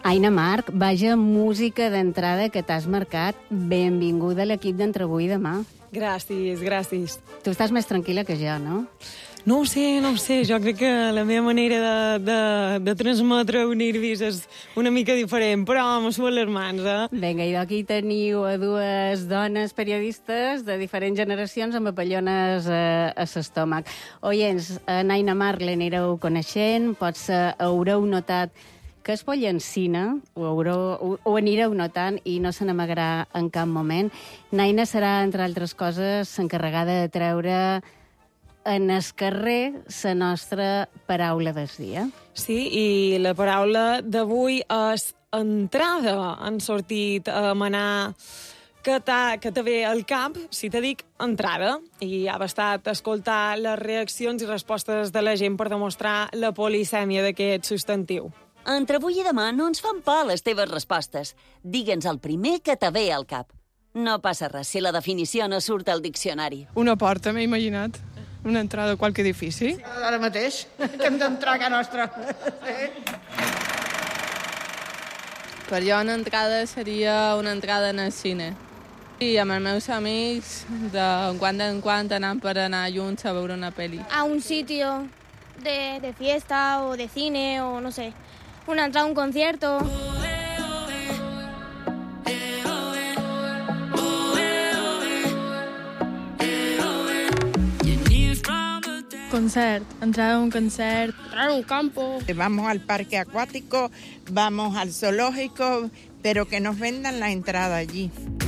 Aina Marc, vaja música d'entrada que t'has marcat. Benvinguda a l'equip d'Entre avui i demà. Gràcies, gràcies. Tu estàs més tranquil·la que jo, no? No ho sé. Jo crec que la meva manera de transmetre un nervis és una mica diferent, però m'ho suben les mans, Vinga, i aquí teniu a dues dones periodistes de diferents generacions amb papallones a l'estómac. Oients, en Aina Marc l'anireu coneixent, potser haureu notat que es pollencina, ho anireu notant i no se n'amagarà en cap moment. Naina serà, entre altres coses, s'encarregada de treure en el carrer la nostra paraula del dia. Sí, i la paraula d'avui és entrada. Han sortit a manar que te ve al cap si te dic entrada. I ha bastat escoltar les reaccions i respostes de la gent per demostrar la polisèmia d'aquest substantiu. Entre avui i demà no ens fan por les teves respostes. Digue'ns el primer que te ve al cap. No passa res si la definició no surt al diccionari. Una porta, m'he imaginat. Una entrada a qualque edifici. Ara mateix, que hem d'entrar a casa nostra. Per jo una entrada seria una entrada en el cine. I amb els meus amics, de quan en quan anant per anar junts a veure una pel·li. A un sitio de fiesta o de cine o no sé. Una entrada a un concierto. Concert, entrar a un concert. Entrar a un campo. Vamos al parque acuático, vamos al zoológico, pero que nos vendan la entrada allí.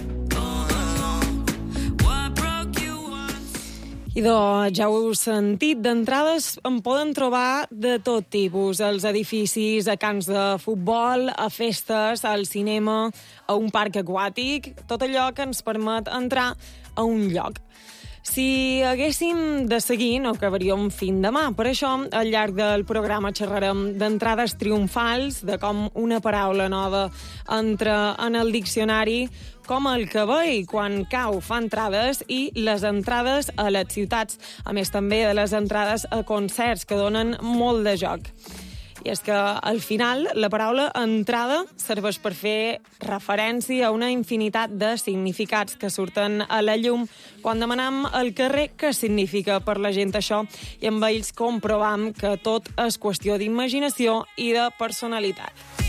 I ja ho heu sentit, d'entrades en poden trobar de tot tipus, als edificis, a camps de futbol, a festes, al cinema, a un parc aquàtic, tot allò que ens permet entrar a un lloc. Si haguéssim de seguir, no acabaríem fin demà. Per això, al llarg del programa xerrarem d'entrades triomfals, de com una paraula nova entra en el diccionari, com el cabell quan cau fa entrades i les entrades a les ciutats. A més, també de les entrades a concerts, que donen molt de joc. I és que, al final, la paraula entrada serveix per fer referència a una infinitat de significats que surten a la llum quan demanem al carrer què significa per la gent això, i amb ells comprovam que tot és qüestió d'imaginació i de personalitat.